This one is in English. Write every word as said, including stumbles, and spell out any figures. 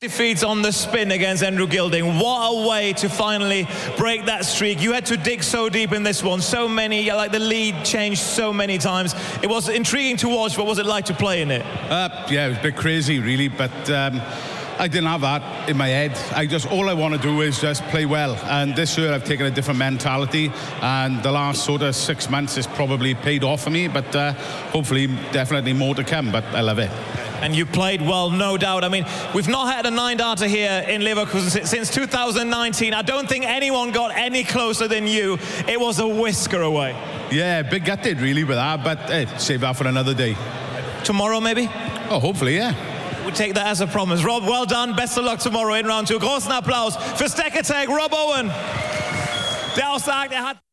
Defeats on the spin against Andrew Gilding. What a way to finally break that streak. You had to dig so deep in this one. So many, like the lead changed so many times. It was intriguing to watch. What was it like to play in it? Uh, yeah, it was a bit crazy, really, but um, I didn't have that in my head. I just, all I want to do is just play well. And this year I've taken a different mentality, and the last sort of six months has probably paid off for me, but uh, hopefully definitely more to come, but I love it. And you played well, no doubt. I mean, we've not had a nine-darter here in Leverkusen since two thousand nineteen. I don't think anyone got any closer than you. It was a whisker away. Yeah, big gutted really with that, but hey, save that for another day. Tomorrow, maybe? Oh, hopefully, yeah. We take that as a promise. Rob, well done. Best of luck tomorrow in round two. Großen Applaus für Steketeg, Rob Owen. Der auch sagt, er hat...